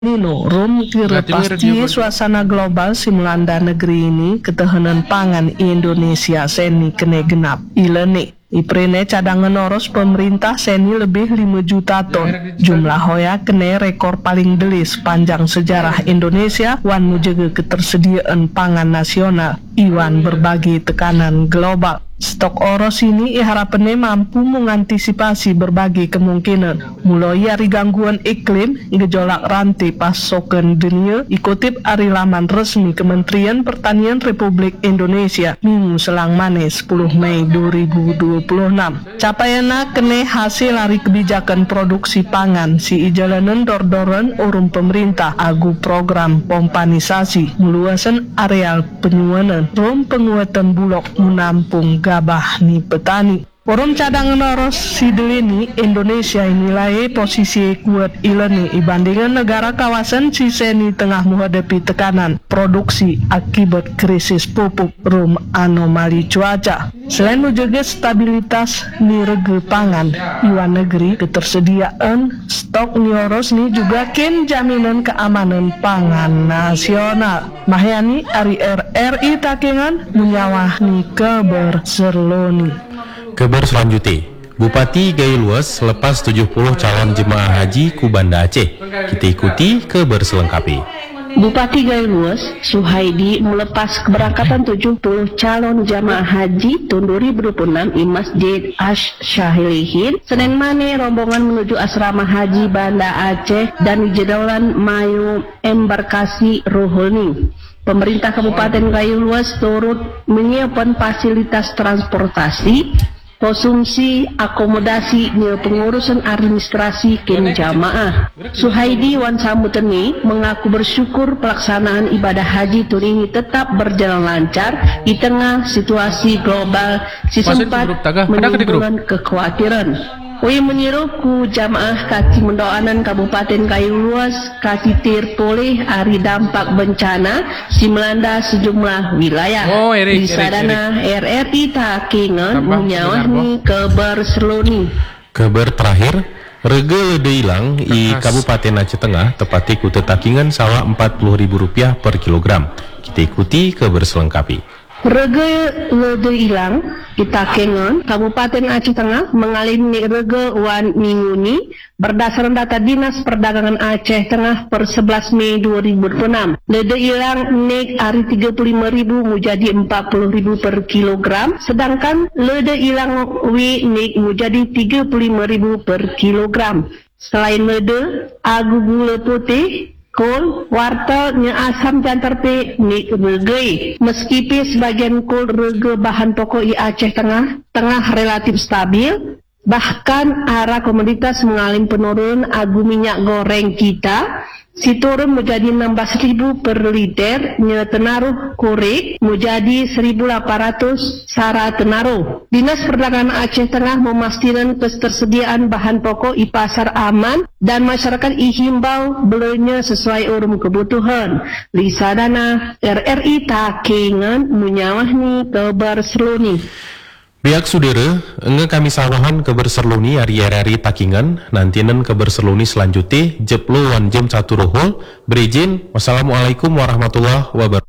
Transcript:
Nino, rum kira pasti suasana global si melanda negeri ini ketahanan pangan Indonesia seni kene genap ilene. Iprene cadangan oros pemerintah seni lebih 5 juta ton. Jumlah hoya kene rekor paling delis sepanjang sejarah Indonesia wan menjaga ketersediaan pangan nasional iwan berbagi tekanan global. Stok oros ini harapannya mampu mengantisipasi berbagai kemungkinan, mulai dari gangguan iklim, gejolak rantai pasokan dunia, ikutip ari laman resmi Kementerian Pertanian Republik Indonesia, Minggu selang mane 10 Mei 2026. Capaiana kene hasil dari kebijakan produksi pangan, si ijalanan dordoran urung pemerintah, agu program pompanisasi, meluasan areal penyuanan, rum penguatan bulog menampung gabah ni petani. Forum cadangan oros sidelini Indonesia nilai posisi kuat ilani dibandingkan negara kawasan siseni tengah menghadapi tekanan produksi akibat krisis pupuk rum anomali cuaca. Selain menjaga stabilitas nirege pangan iwan negeri, ketersediaan stok nioros ni juga ken jaminan keamanan pangan nasional. Mahyani Ari RRI Takengan menyawah ni keberserloni. Kabar selanjutnya, Bupati Gayo Luas lepas 70 calon jemaah haji ku Banda Aceh. Kita ikuti kabar selengkapnya. Bupati Gayo Luas, Suhaidi, melepas keberangkatan 70 calon jamaah haji tahun 2026 di Masjid Ash-Syahilihin. Senin mane rombongan menuju asrama haji Banda Aceh dan jadwalan Mayu embarkasi Rohulni. Pemerintah Kabupaten Gayo Luas turut menyiapkan fasilitas transportasi, konsumsi, akomodasi, pengurusan administrasi ken jamaah. Suhaidi wan Sambuteni mengaku bersyukur pelaksanaan ibadah haji tahun ini tetap berjalan lancar di tengah situasi global si sempat menimbulkan kekhawatiran. Ui menyeru ku jamaah kaki mendoanan Kabupaten Gayo Luas kaki tirpoleh ari dampak bencana si melanda sejumlah wilayah. Di sadana RRI Takengan menyawahni kabar seloni. Kabar terakhir, rega lede ilang di Kabupaten Aceh Tengah tepati ku Takengan sawa Rp40.000 per kilogram. Kita ikuti kabar selengkapnya. Rega lede ilang kita kengon Kabupaten Aceh Tengah mengalami rega wan minggu ini berdasarkan data Dinas Perdagangan Aceh Tengah per 11 Mei 2026. Lede ilang naik hari 35.000 menjadi 40.000 per kilogram, sedangkan lede ilang wi naik menjadi 35.000 per kilogram. Selain lede, agu gula putih, kol, wartel, asam jantar pe ni regei. Meskipun sebagian kol rege bahan pokok di Aceh tengah relatif stabil, bahkan arah komoditas mengalami penurunan agu minyak goreng kita, si turun menjadi 16.000 per liter, tenaruh korek menjadi 1.800 sara tenaruh. Dinas Perdagangan Aceh Tengah memastikan ketersediaan bahan pokok di pasar aman dan masyarakat ihimbau belanja sesuai urut kebutuhan. Lisadana RRI Takengan menyawahni kabar seloni. Biak saudara, enggak kami sawahan kabar serluni hari Takengan, nantinan kabar serluni selanjutnya jeplo wan jam 1 rohol. Berizin, wassalamualaikum warahmatullahi wabarakatuh.